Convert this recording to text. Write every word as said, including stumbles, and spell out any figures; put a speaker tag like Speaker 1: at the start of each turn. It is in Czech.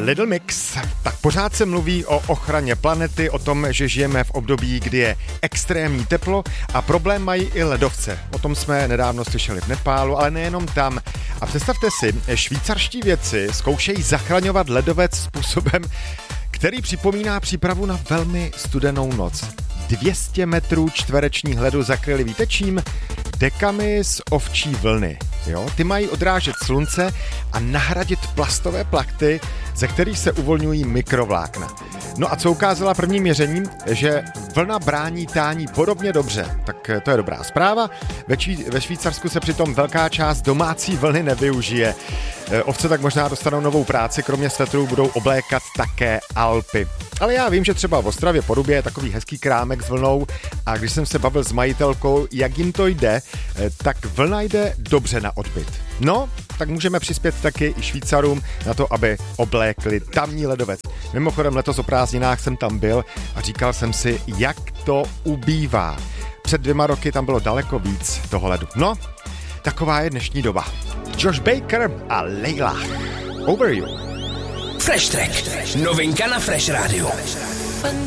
Speaker 1: Little Mix. Tak pořád se mluví o ochraně planety, o tom, že žijeme v období, kdy je extrémní teplo a problém mají i ledovce. O tom jsme nedávno slyšeli v Nepálu, ale nejenom tam. A představte si, švýcarští vědci zkoušejí zachraňovat ledovec způsobem, který připomíná přípravu na velmi studenou noc. dvě stě metrů čtverečních ledu zakryli výtečím, dekami z ovčí vlny. Jo? Ty mají odrážet slunce a nahradit plastové plachty, ze kterých se uvolňují mikrovlákna. No a co ukázala první měření? Že vlna brání tání podobně dobře. Tak to je dobrá zpráva. Ve, Šví- ve Švýcarsku se přitom velká část domácí vlny nevyužije. Ovce tak možná dostanou novou práci, kromě svetrů budou oblékat také Alpy. Ale já vím, že třeba v Ostravě Porubě je takový hezký krámek s vlnou a když jsem se bavil s majitelkou, jak jim to jde, tak vlna jde dobře na odbyt. No, tak můžeme přispět taky i Švýcarům na to, aby oblékli tamní ledovec. Mimochodem letos o prázdninách jsem tam byl a říkal jsem si, jak to ubývá. Před dvěma roky tam bylo daleko víc toho ledu. No, taková je dnešní doba. Josh Baker a Leila. Over you.
Speaker 2: Fresh Track. Novinka na Fresh Radio.